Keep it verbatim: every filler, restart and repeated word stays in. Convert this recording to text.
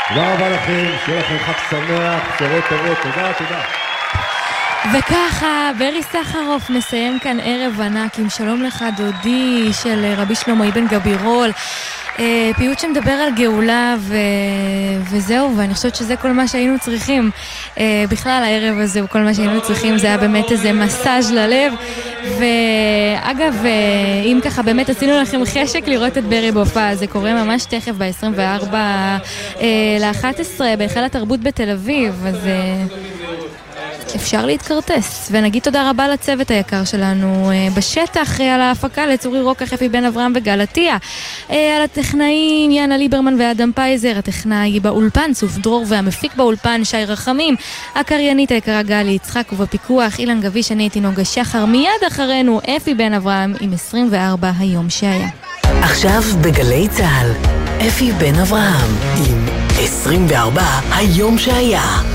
תודה רבה לכם, שיהיה לכם חג שמח, בשורות טובות, תודה, תודה. וככה, ברי סחרוף מסיים כאן ערב ענק עם שלום לך דודי של רבי שלמה אבן גבירול. פיוט שמדבר על גאולה ו... וזהו, ואני חושבת שזה כל מה שהיינו צריכים. בכלל הערב הזה הוא כל מה שהיינו צריכים, זה היה באמת איזה מסאז' ללב. ואגב, אם ככה באמת עשינו לכם חשק לראות את ברי בהופעה, זה קורה ממש תכף ב-עשרים וארבע לאחת עשרה בהיכל התרבות בתל אביב, אז אפשר להתקרטס. ונגיד תודה רבה לצוות היקר שלנו בשטח, על ההפקה לצורי רוקח, אפי בן אברהם וגלתיה, על הטכנאים יאנה ליברמן ואדם פייזר, הטכנאי באולפן צוף דרור והמפיק באולפן שי רחמים, הקריינית היקרה גלי יצחק, ובפיקוח אילן גביש, אני הייתי נוגה שחר. מיד אחרינו אפי בן אברהם עם עשרים וארבע היום שהיה. עכשיו בגלי צהל אפי בן אברהם עם עשרים וארבע היום שהיה.